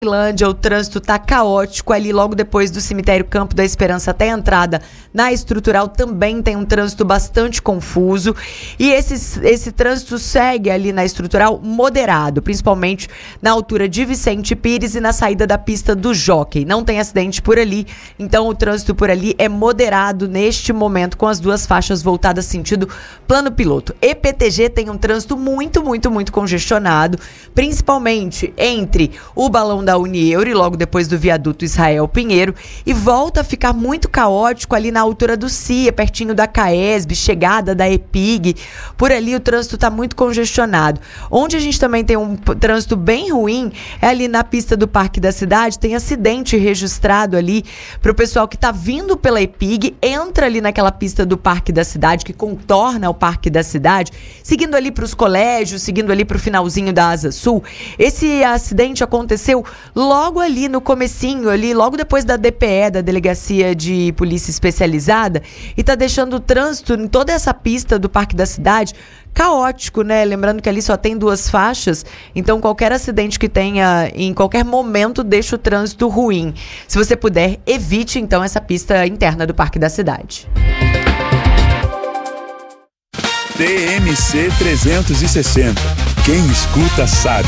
Ceilândia, o trânsito tá caótico ali logo depois do cemitério Campo da Esperança até a entrada na Estrutural também tem um trânsito bastante confuso e esse trânsito segue ali na Estrutural moderado, principalmente na altura de Vicente Pires e na saída da pista do Jockey. Não tem acidente por ali, então o trânsito por ali é moderado neste momento com as duas faixas voltadas sentido plano piloto. EPTG tem um trânsito muito congestionado, principalmente entre o Balão da Unieuro e logo depois do viaduto Israel Pinheiro, e volta a ficar muito caótico ali na altura do CIA, pertinho da CAESB, chegada da EPIG. Por ali o trânsito está muito congestionado. Onde a gente também tem um trânsito bem ruim é ali na pista do Parque da Cidade, tem acidente registrado ali para o pessoal que está vindo pela EPIG, entra ali naquela pista do Parque da Cidade, que contorna o Parque da Cidade, seguindo ali para os colégios, seguindo ali para o finalzinho da Asa Sul. Esse acidente aconteceu logo ali no comecinho, ali, logo depois da DPE, da Delegacia de Polícia Especializada, e tá deixando o trânsito em toda essa pista do Parque da Cidade caótico, né? Lembrando que ali só tem duas faixas, então qualquer acidente que tenha em qualquer momento deixa o trânsito ruim. Se você puder, evite então essa pista interna do Parque da Cidade. TMC 360. Quem escuta sabe.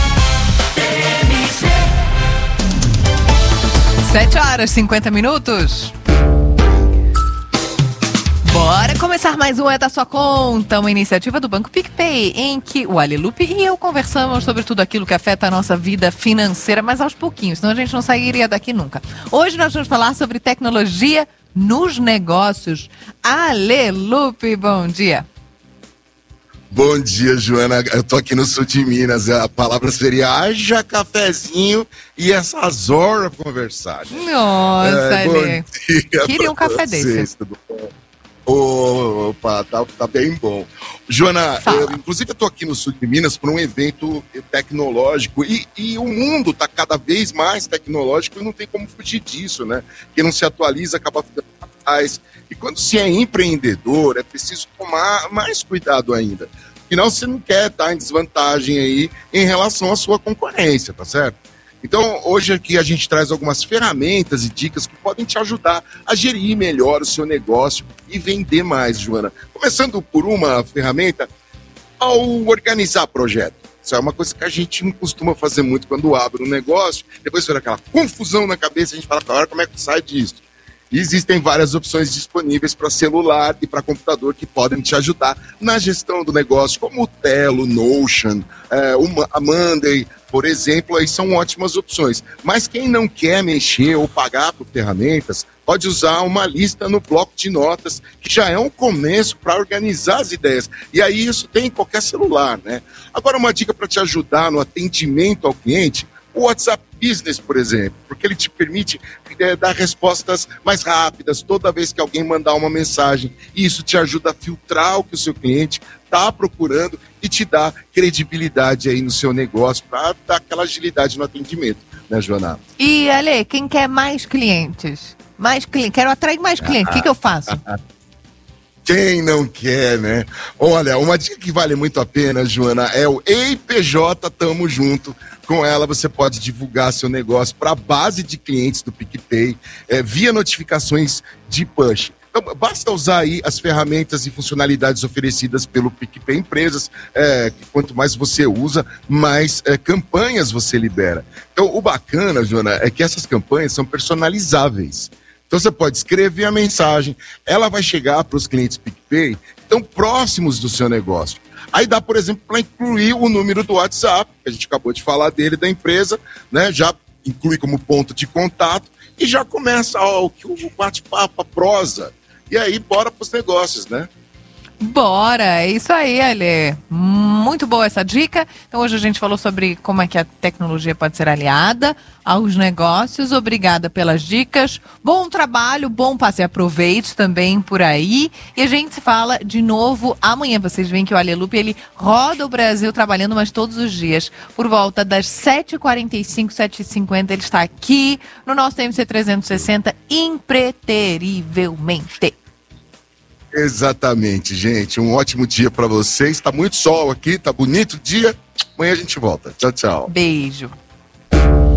7h50. Bora começar mais um É da Sua Conta, uma iniciativa do Banco PicPay, em que o Alelupe e eu conversamos sobre tudo aquilo que afeta a nossa vida financeira, mas aos pouquinhos, senão a gente não sairia daqui nunca. Hoje nós vamos falar sobre tecnologia nos negócios. Alelupe, bom dia. Bom dia, Joana. Eu tô aqui no sul de Minas. A palavra seria haja cafezinho e essas horas conversar. Nossa, Ale. Queria um café desse. Tudo bom? Opa, tá bem bom. Joana, inclusive eu tô aqui no sul de Minas para um evento tecnológico e o mundo tá cada vez mais tecnológico e não tem como fugir disso, né? Quem não se atualiza acaba ficando atrás. E quando se é empreendedor, é preciso tomar mais cuidado ainda. Afinal, você não quer estar em desvantagem aí em relação à sua concorrência, tá certo? Então, hoje aqui a gente traz algumas ferramentas e dicas que podem te ajudar a gerir melhor o seu negócio e vender mais, Joana. Começando por uma ferramenta, ao organizar projeto. Isso é uma coisa que a gente não costuma fazer muito quando abre um negócio, depois vira aquela confusão na cabeça, a gente fala, agora como é que sai disso? E existem várias opções disponíveis para celular e para computador que podem te ajudar na gestão do negócio, como o Trello, Notion, a Monday, por exemplo, aí são ótimas opções. Mas quem não quer mexer ou pagar por ferramentas, pode usar uma lista no bloco de notas, que já é um começo para organizar as ideias. E aí isso tem em qualquer celular, né? Agora, uma dica para te ajudar no atendimento ao cliente, o WhatsApp Business, por exemplo, porque ele te permite dar respostas mais rápidas toda vez que alguém mandar uma mensagem. E isso te ajuda a filtrar o que o seu cliente está procurando e te dá credibilidade aí no seu negócio para dar aquela agilidade no atendimento, né, Joana? E, Ale, quem quer mais clientes? Quero atrair mais clientes, o que eu faço? Quem não quer, né? Olha, uma dica que vale muito a pena, Joana, é o EIPJ Tamo Junto. Com ela você pode divulgar seu negócio para a base de clientes do PicPay via notificações de push. Então, basta usar aí as ferramentas e funcionalidades oferecidas pelo PicPay Empresas, que quanto mais você usa, mais campanhas você libera. Então, o bacana, Joana, é que essas campanhas são personalizáveis. Então você pode escrever a mensagem, ela vai chegar para os clientes PicPay que estão próximos do seu negócio. Aí dá, por exemplo, para incluir o número do WhatsApp, que a gente acabou de falar dele, da empresa, né? Já inclui como ponto de contato e já começa o bate-papo, a prosa. E aí, bora para os negócios, né? Bora, é isso aí, Ale. Muito boa essa dica. Então hoje a gente falou sobre como é que a tecnologia pode ser aliada aos negócios. Obrigada pelas dicas. Bom trabalho, bom passe e aproveite também por aí. E a gente se fala de novo amanhã. Vocês veem que o Alelupe, ele roda o Brasil trabalhando, mas todos os dias. Por volta das 7h45, 7h50, ele está aqui no nosso TMC 360, impreterivelmente. Exatamente, gente. Um ótimo dia para vocês. Tá muito sol aqui, tá bonito o dia. Amanhã a gente volta. Tchau, tchau. Beijo.